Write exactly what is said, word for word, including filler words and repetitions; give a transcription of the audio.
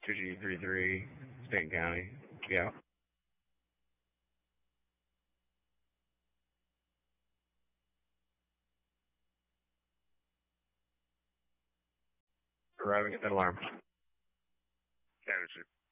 two G three three, Stanton County. Yeah. Arriving at that alarm. Anderson.